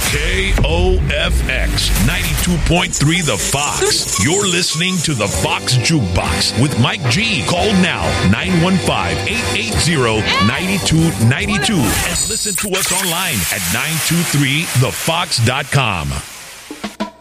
KOFX 92.3 The Fox. You're listening to The Fox Jukebox with Mike G. Call now 915-880-9292 and listen to us online at 923thefox.com.